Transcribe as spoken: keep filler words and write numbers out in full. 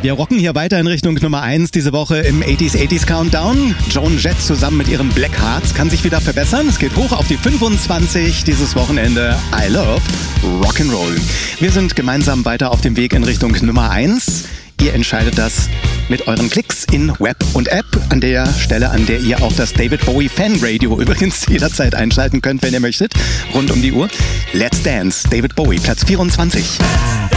Wir rocken hier weiter in Richtung Nummer eins diese Woche im achtziger achtziger Countdown. Joan Jett zusammen mit ihren Black Hearts kann sich wieder verbessern. Es geht hoch auf die fünfundzwanzig dieses Wochenende. I love Rock'n'Roll. Wir sind gemeinsam weiter auf dem Weg in Richtung Nummer eins. Ihr entscheidet das mit euren Klicks in Web und App. An der Stelle, an der ihr auch das David Bowie Fan Radio übrigens jederzeit einschalten könnt, wenn ihr möchtet. Rund um die Uhr. Let's Dance, David Bowie, Platz vierundzwanzig.